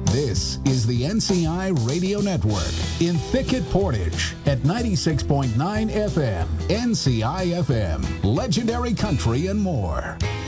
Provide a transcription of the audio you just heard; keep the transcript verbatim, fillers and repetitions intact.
This is the N C I Radio Network in Thicket Portage at ninety-six point nine F M, N C I F M, Legendary Country and more.